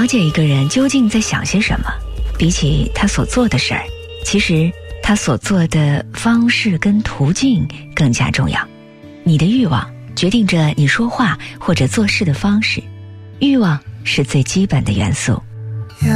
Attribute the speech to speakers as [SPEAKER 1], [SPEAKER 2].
[SPEAKER 1] 解一个人究竟在想些什么，比起他所做的事儿，其实他所做的方式跟途径更加重要。你的欲望决定着你说话或者做事的方式，欲望是最基本的元素。